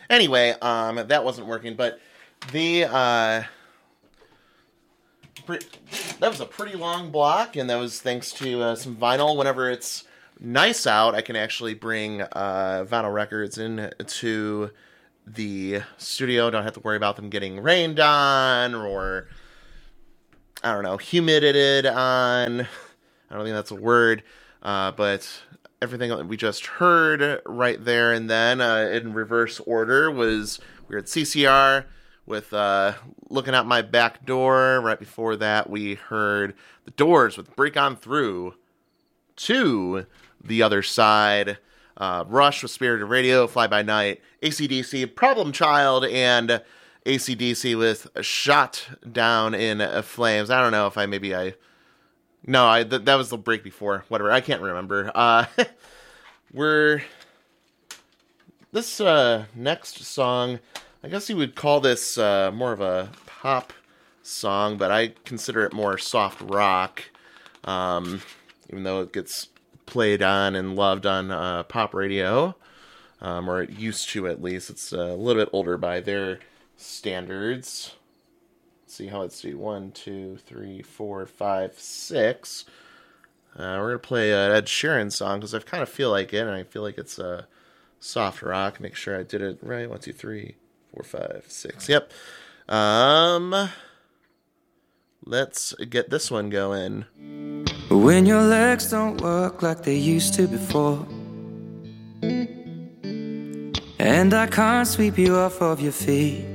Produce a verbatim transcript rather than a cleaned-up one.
Anyway, um, that wasn't working, but the, uh, pre- that was a pretty long block, and that was thanks to uh, some vinyl. Whenever it's nice out, I can actually bring uh, vinyl records into the studio. Don't have to worry about them getting rained on or, I don't know, humidity on. I don't think that's a word, uh, but everything that we just heard right there and then uh, in reverse order was we were at C C R with uh, Looking Out My Back Door. Right before that, we heard The Doors with Break On Through to the Other Side. Uh, Rush with Spirited Radio, Fly By Night, A C D C, Problem Child, and A C D C with Shot Down in Flames. I don't know if I maybe I... No, I th- that was the break before. Whatever, I can't remember. Uh, we're... This uh, next song, I guess you would call this uh, more of a pop song, but I consider it more soft rock, um, even though it gets played on and loved on uh, pop radio, um, or it used to at least. It's a little bit older by their standards. Let's see how it's do. One, two, three, four, five, six. Uh, we're going to play an Ed Sheeran song because I kind of feel like it, and I feel like it's a uh, soft rock. Make sure I did it right. One, two, three, four, five, six. Yep. Um, let's get this one going. When your legs don't work like they used to before, and I can't sweep you off of your feet,